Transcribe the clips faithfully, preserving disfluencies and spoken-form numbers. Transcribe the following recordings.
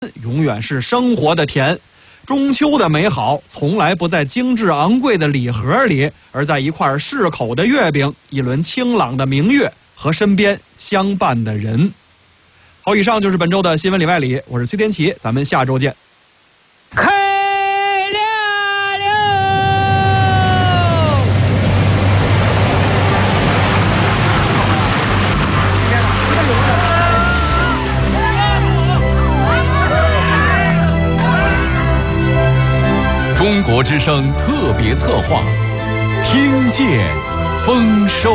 永远是生活的甜。中秋的美好从来不在精致昂贵的礼盒里，而在一块适口的月饼、一轮清朗的明月和身边相伴的人。好，以上就是本周的新闻里外里，我是崔天琪，咱们下周见。 开亮了！ 中国之声特别策划，听见丰收。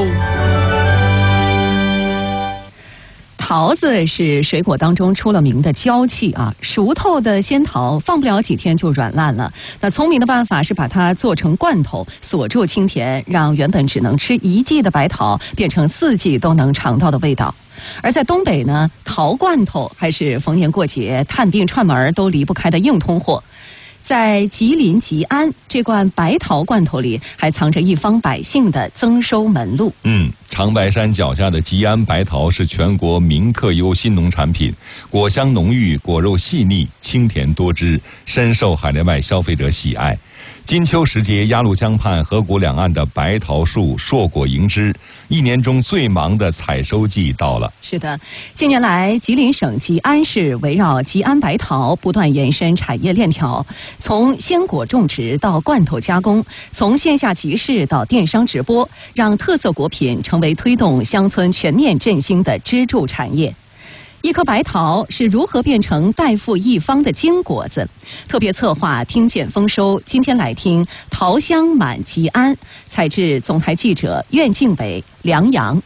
桃子是水果当中出了名的娇气啊，熟透的仙桃放不了几天就软烂了。那聪明的办法是把它做成罐头，锁住清甜，让原本只能吃一季的白桃变成四季都能尝到的味道。而在东北呢，桃罐头还是逢年过节、探病串门都离不开的硬通货。在吉林吉安，这罐白桃罐头里还藏着一方百姓的增收门路。 嗯，长白山脚下的吉安白桃是全国名客优新农产品，果香浓郁，果肉细腻，清甜多汁，深受海内外消费者喜爱。金秋时节，鸭绿江畔河谷两岸的白桃树硕果盈枝，一年中最忙的采收季到了。 是的，近年来，吉林省吉安市围绕吉安白桃不断延伸产业链条，从鲜果种植到罐头加工，从线下集市到电商直播，让特色果品成为推动乡村全面振兴的支柱产业。一颗白桃是如何变成代富一方的金果子？特别策划听见丰收，今天来听桃香满吉安，采制总台记者苑敬伟、梁阳。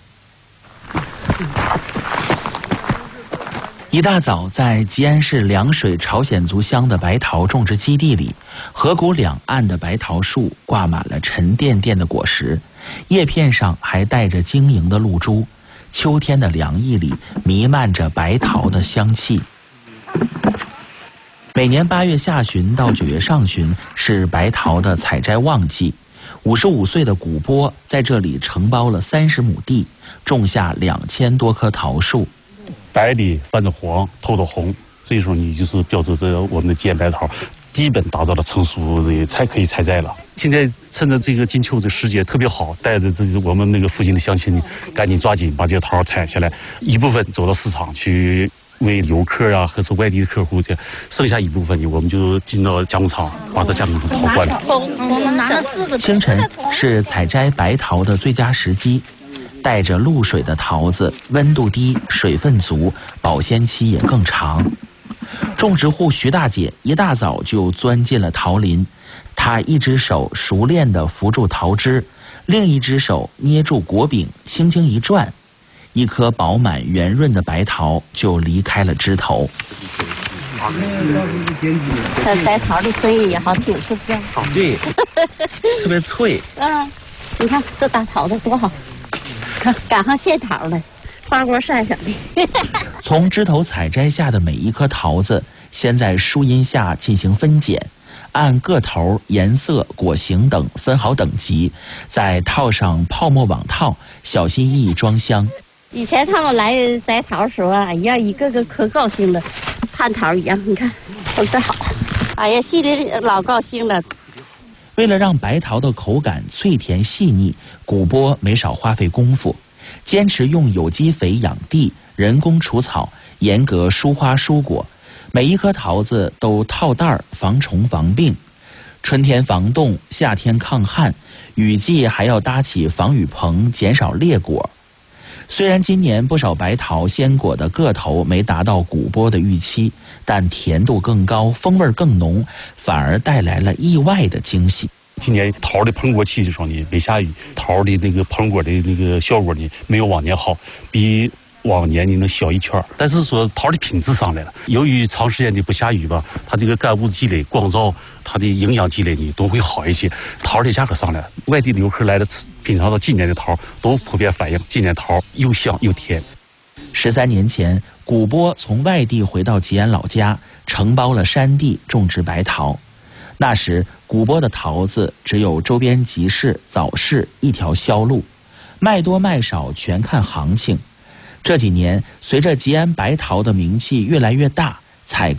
一大早，在吉安市凉水朝鲜族乡的白桃种植基地里，河谷两岸的白桃树挂满了沉甸甸的果实，叶片上还带着晶莹的露珠。秋天的凉意里弥漫着白桃的香气。每年八月下旬到九月上旬是白桃的采摘旺季。五十五岁的古波在这里承包了三十亩地，种下两千多棵桃树。 白里泛着黄，透着红，这时候你就是标志着我们的吉安白桃基本达到了成熟的才可以采摘了。现在趁着这个金秋的时节特别好，带着这我们那个附近的乡亲赶紧抓紧把这个桃采下来，一部分走到市场去为游客啊或是外地的客户，剩下一部分我们就进到加工厂把它加工成桃罐头。 清晨是采摘白桃的最佳时机，带着露水的桃子温度低，水分足，保鲜期也更长。种植户徐大姐一大早就钻进了桃林，她一只手熟练地扶住桃枝，另一只手捏住果柄，轻轻一转，一颗饱满圆润的白桃就离开了枝头。 这摘桃的声音也好听，是不是？ 对，特别脆。 嗯，你看这大桃子多好，看赶上谢桃了。花锅晒上的。 从枝头采摘下的每一颗桃子，先在树荫下进行分拣，按个头、颜色、果形等分好等级，再套上泡沫网套，小心翼翼装箱。 以前他们来摘桃的时候啊，哎呀，一个个可高兴了，盼桃一样。你看，都是好，哎呀，心里老高兴了。 为了让白桃的口感脆甜细腻，古波没少花费功夫。坚持用有机肥养地，人工除草，严格疏花疏果，每一颗桃子都套袋儿，防虫防病。春天防冻，夏天抗旱，雨季还要搭起防雨棚，减少裂果。虽然今年不少白桃鲜果的个头没达到古波的预期，但甜度更高，风味更浓，反而带来了意外的惊喜。 今年桃的膨果期的时候呢，没下雨，桃的那个膨果的那个效果呢，没有往年好，比往年呢能小一圈。但是说桃的品质上来了，由于长时间的不下雨吧，它这个干物积累、光照，它的营养积累呢都会好一些。桃的价格上来了，外地的游客来了品尝到今年的桃，都普遍反映今年桃又香又甜。 十三年前，古波从外地回到吉安老家，承包了山地种植白桃。那时，古波的桃子只有周边集市、早市一条销路，卖多卖少全看行情。这几年，随着吉安白桃的名气越来越大， 采